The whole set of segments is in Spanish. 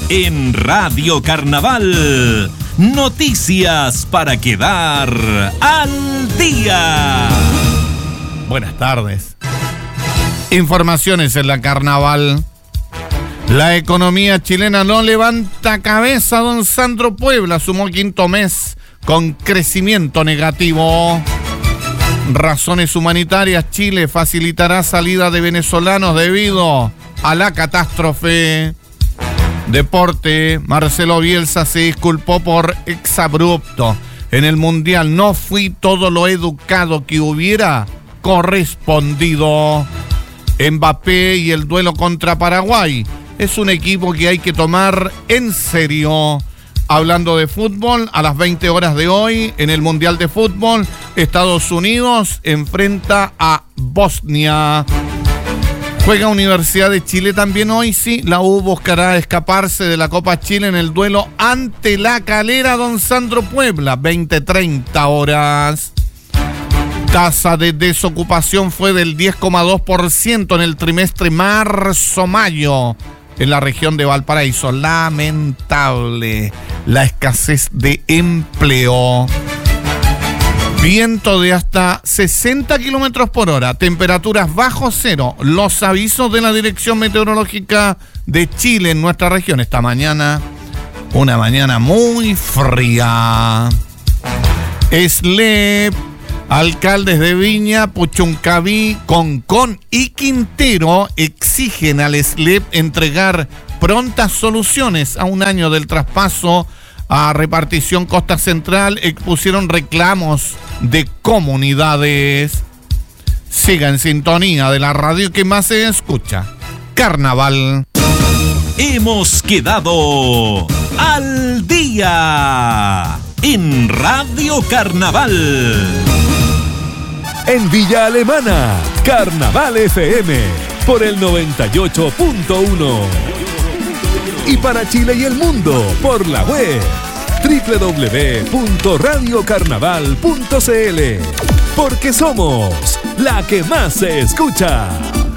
En Radio Carnaval, noticias para quedar al día. Buenas tardes. Informaciones en la Carnaval. La economía chilena no levanta cabeza. Don Sandro Puebla sumó quinto mes con crecimiento negativo. Razones humanitarias. Chile facilitará salida de venezolanos debido a la catástrofe. Deporte. Marcelo Bielsa se disculpó por exabrupto. En el Mundial no fui todo lo educado que hubiera correspondido. Mbappé y el duelo contra Paraguay. Es un equipo que hay que tomar en serio. Hablando de fútbol, a las 20 horas de hoy, en el Mundial de Fútbol, Estados Unidos enfrenta a Bosnia. Juega Universidad de Chile también hoy, sí. La U buscará escaparse de la Copa Chile en el duelo ante La Calera. Don Sandro Puebla, 20:30 horas. Tasa de desocupación fue del 10,2% en el trimestre marzo-mayo en la región de Valparaíso. Lamentable la escasez de empleo. Viento de hasta 60 kilómetros por hora, temperaturas bajo cero. Los avisos de la Dirección Meteorológica de Chile en nuestra región esta mañana. Una mañana muy fría. SLEP, alcaldes de Viña, Puchuncaví, Concón y Quintero exigen al SLEP entregar prontas soluciones a un año del traspaso a repartición Costa Central. Expusieron reclamos de comunidades. Siga en sintonía de la radio que más se escucha, Carnaval. Hemos quedado al día en Radio Carnaval. En Villa Alemana, Carnaval FM por el 98.1. Y para Chile y el mundo por la web www.radiocarnaval.cl, porque somos la que más se escucha.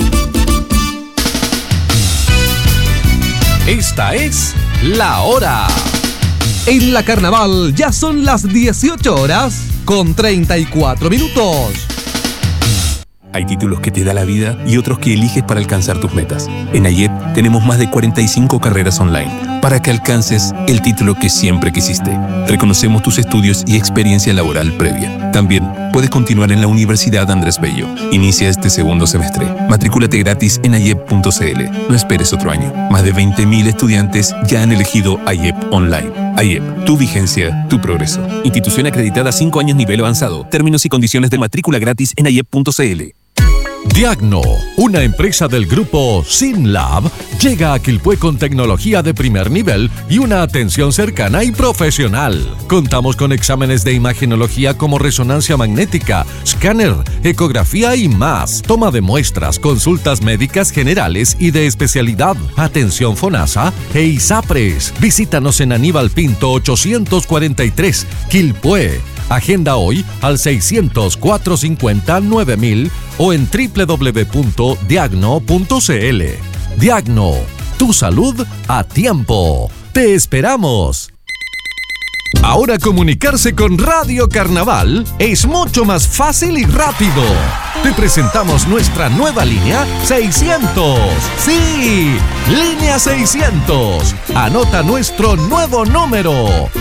Esta es la hora. En la Carnaval ya son las 18 horas con 34 minutos. Hay títulos que te da la vida y otros que eliges para alcanzar tus metas. En AYEP tenemos más de 45 carreras online para que alcances el título que siempre quisiste. Reconocemos tus estudios y experiencia laboral previa. También puedes continuar en la Universidad Andrés Bello. Inicia este segundo semestre. Matrículate gratis en ayep.cl. No esperes otro año. Más de 20.000 estudiantes ya han elegido AYEP Online. AYEP, tu vigencia, tu progreso. Institución acreditada 5 años nivel avanzado. Términos y condiciones de matrícula gratis en ayep.cl. Diagno, una empresa del grupo SynLab, llega a Quilpué con tecnología de primer nivel y una atención cercana y profesional. Contamos con exámenes de imagenología como resonancia magnética, escáner, ecografía y más. Toma de muestras, consultas médicas generales y de especialidad, atención FONASA e ISAPRES. Visítanos en Aníbal Pinto 843, Quilpué. Agenda hoy al 600-450-9000 o en www.diagno.cl. Diagno, tu salud a tiempo. ¡Te esperamos! Ahora comunicarse con Radio Carnaval es mucho más fácil y rápido. Te presentamos nuestra nueva línea 600. ¡Sí! Línea 600. Anota nuestro nuevo número: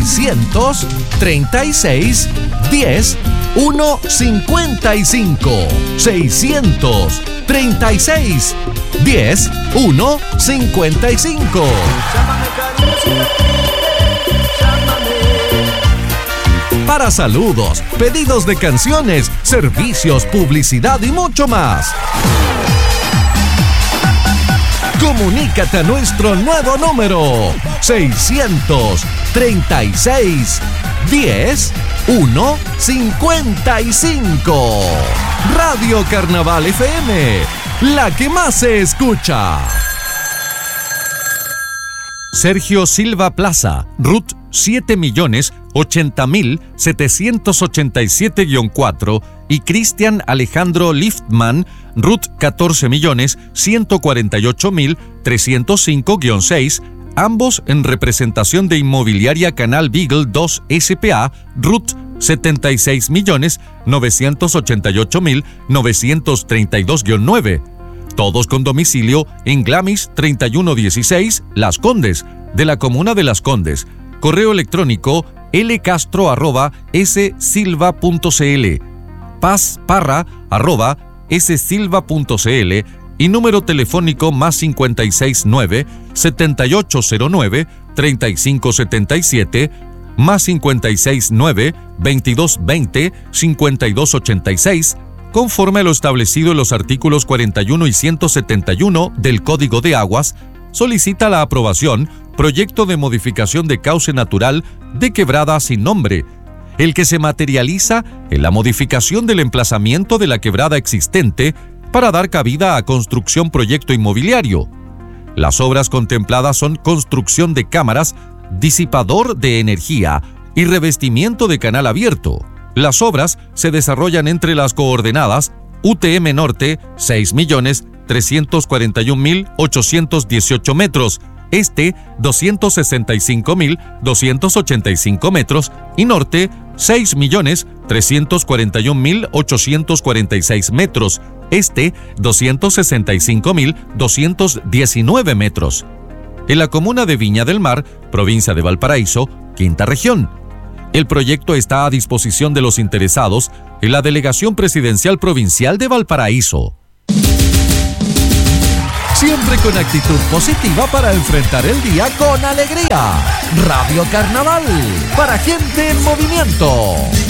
636 10 155. 636 10 155. Para saludos, pedidos de canciones, servicios, publicidad y mucho más. Comunícate a nuestro nuevo número: 636 10 155. Radio Carnaval FM, la que más se escucha. Sergio Silva Plaza, RUT 7.080.787-4 y Cristian Alejandro Liftman, RUT 14.148.305-6, ambos en representación de Inmobiliaria Canal Beagle 2 S.p.A., RUT 76.988.932-9, todos con domicilio en Glamis 3116, Las Condes, de la comuna de Las Condes. Correo electrónico lcastro@ssilva.cl, pazparra@ssilva.cl y número telefónico +569 7809 3577 +569 2220 5286, conforme a lo establecido en los artículos 41 y 171 del Código de Aguas. Solicita la aprobación proyecto de modificación de cauce natural de quebrada sin nombre, el que se materializa en la modificación del emplazamiento de la quebrada existente para dar cabida a construcción proyecto inmobiliario. Las obras contempladas son construcción de cámaras, disipador de energía y revestimiento de canal abierto. Las obras se desarrollan entre las coordenadas UTM Norte 6.341.818 metros, Este 265.285 metros y Norte 6.341.846 metros, Este 265.219 metros. En la comuna de Viña del Mar, provincia de Valparaíso, quinta región. El proyecto está a disposición de los interesados en la Delegación Presidencial Provincial de Valparaíso. Siempre con actitud positiva para enfrentar el día con alegría. Radio Carnaval, para gente en movimiento.